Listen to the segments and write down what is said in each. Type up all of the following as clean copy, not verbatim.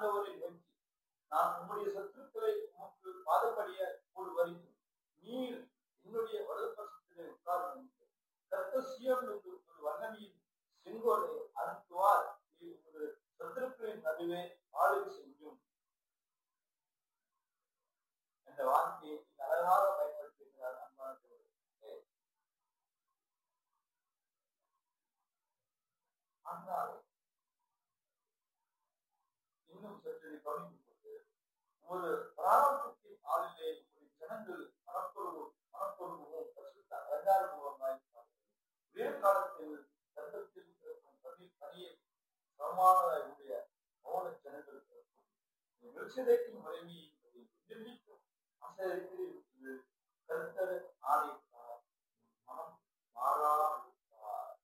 ஆண்டவரை நோக்கி, நான் உம்முடைய சத்துருக்களை உமக்கு பாதப்படிய வருகிறேன், நீர் என்னுடைய வலதுபக்கத்திலே உட்கார்ந்து கர்த்தர் சீயோனிலிருந்து ஒரு வல்லமையின் செங்கோலை அனுப்புவார், நீர் ஒரு சத்துருக்களின் நடுவே ஆளுகை செய்யும் என்ற வார்த்தையை அழகாக பயன்படுத்துகிறார். அன்பானவர்களே, ஆனால் இன்னும் சற்று கவனிக்கும் போது ஒரு பிராரம்பத்தின் ஆளிலே ஒரு ஜனங்கள் மனப்பொருவும் பரிசுத்த அலங்காரமாய் ஒரே காலத்தில் சட்டத்தில் பணியை சமமானவருடைய மௌன ஜனங்கள் மெல்கிசேதேக்கின் முறைமையை ஆசரித்து கர்த்தர் ஆணையிட்டார், மனம் மாறாவிட்டார்.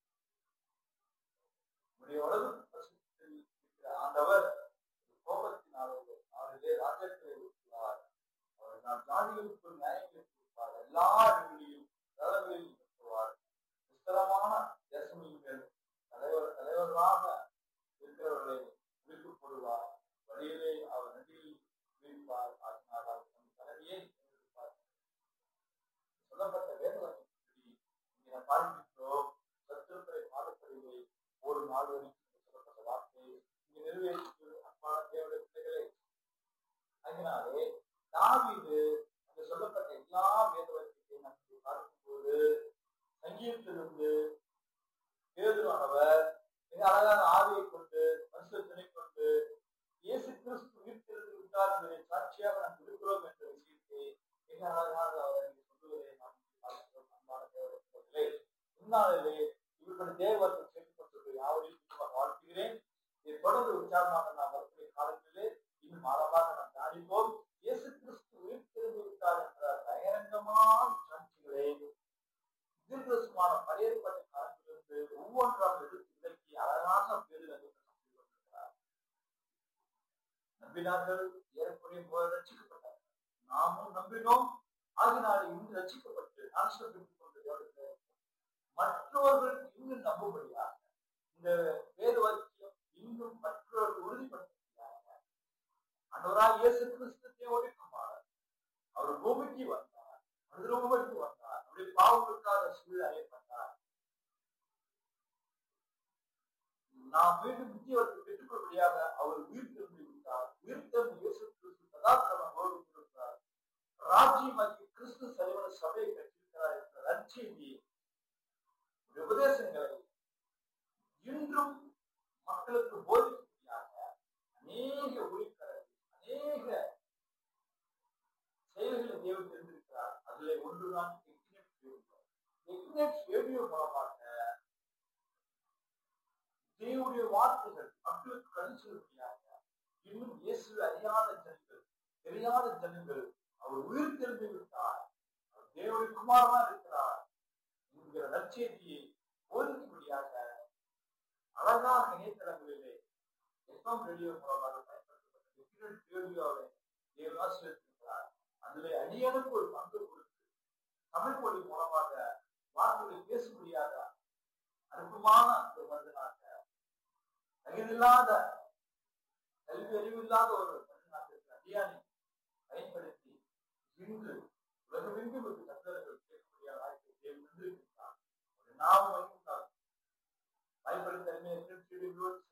உடைய உலக பரிசுத்தத்தில் இருக்கிற ஆண்டவர் கோபத்தினாலே ராஜ்யத்தை ஊற்றுவார். அவர் நான் ஜாதிகளுக்கு நியாயங்களை கொடுப்பார், எல்லா இடங்களிலும் தலைவர்களில் நிறுத்துவார். விஸ்தரமான தேசங்களில் தலைவர்களாக இருக்கிறவர்களை முடித்து போடுவார். வழியிலே அவர் நதியில் வீழ்வார். அதனால் அவர் தன் தலைவியை தேர்ந்தெடுப்பார். சொல்லப்பட்ட வேதவசனப்படி இங்கே நாம் பார்க்கிறோம். சத்துருக்களை பாதப்படிகளை ஒரு நாள் வரைக்கும் சொல்லப்பட்ட வார்த்தை இங்கே நிறைவேற்றி அன்பான தேவனுடைய பிள்ளைகளே. அதனாலே தாவீது அங்கு சொல்லப்பட்ட எல்லா வேதவசனத்தையும் நமக்கு பார்க்கும்போது சங்கீதத்திலிருந்து பேதுருவானவர் மிக அழகான ஆவியை கொண்டு பரிசுத்தனை கொண்டு இயேசு கிறிஸ்து உயிர்த்தெழுந்து விட்டார் என்பதை சாட்சியாக நாம் இருக்கிறோம் என்ற விஷயத்தை மிக அழகாக அவர் சொல்லுவதை நாம் பார்க்கிறோம். அன்பான தேவர்களே, இந்நாளிலே இவர்களுடைய தேவத்தை கேட்டுக்கொண்டு யாவரையும் வாழ்த்துகிறேன். இதை தொடர்ந்து உற்சாகமாக நாம் வரக்கூடிய காலத்திலே இன்னும் ஆழமாக நாம் தியானிப்போம். இயேசு கிறிஸ்து உயிர்த்தெழுந்து விட்டார் என்ற பகிரங்கமான சாட்சிகளை தீர்க்கதரிசனமான பழைய ஏற்பாட்டு காலத்திலிருந்து ஒவ்வொன்றாக எடுத்து விலக்கி அழகான பேரில் கொண்டிருக்கிறார். நம்பினார்கள், ஏறக்குறைய ரட்சிக்கப்பட்டார்கள். நாமும் நம்பினோம், ஆகினால இன்று ரட்சிக்கப்பட்டு நாசப்பட்டுக் கொண்டு மற்றவர்கள் இன்னும் நம்பும்படியாக இந்த வேத வாக்கியம் இன்னும் மற்றவர்கள் உறுதிப்படுத்துகிறாங்க. ஆண்டவராகிய இயேசு கிறிஸ்து தேவனுடைய குமாரன், அவர் பூமிக்கு வந்தார், மனிதரூபத்திற்கு வந்தார், அவருடைய பாவங்களுக்காக சிலுவையில் அறையப்பட்டார். நாம் மீண்டும் நித்தியத்தை பெற்றுக்கொள்படியாக அவர் உயிர் திரும்பி விட்டார். உயிர் திரும்பி இயேசு கிறிஸ்து சதாகாலம் கொடுத்தார். ராஜ்யமாக்கி கிறிஸ்து சரிவன சபையை கட்டியிருக்கிறார் என்ற நற்செய்தி உபதேசங்களை இன்றும் மக்களுக்கு போதிக்கும்படியாக அநேக ஊழியக்காரர்கள் அநேக செயல்களை தேவன் தெரிந்திருக்கிறார். அதிலே ஒன்றுதான் ரேடியோ மூலமாக தேவனுடைய வார்த்தைகள் மக்களுக்கு கணிச்சொல்படியாக இன்னும் இயேசுவை அறியாத ஜனங்கள், தெரியாத ஜனங்கள் அவர் உயிர் தெரிந்து விட்டார், அவர் தேவனுடைய குமாரனா இருக்கிறார் என்கிற நற்செய்தியை போதிக்கும்படியாக அழகாக இணையதளங்களிலே எஃப்எம் ரேடியோ மூலமாக பயன்படுத்தப்பட்ட ரேடியோவை தேவன் ஆசீர்வதித்திருக்கிறார். அதிலே அடியனுக்கு ஒரு பங்கு கொடுத்து தமிழ் மொழி மூலமாக வார்த்தைகளை பேசும்படியாக அற்புதமான ஒரு மனிதனாக, தகுதியில்லாத கல்வி அறிவில்லாத ஒரு மனிதனாக இருக்கிற அடியானை பயன்படுத்தி இன்று உலகமெங்கும் ஒரு கத்தர்கள் கேட்கக்கூடிய வாய்ப்பை தேவன் வந்திருக்கிறார். ஒரு நாமம் வைத்தார் பயன்படுத்த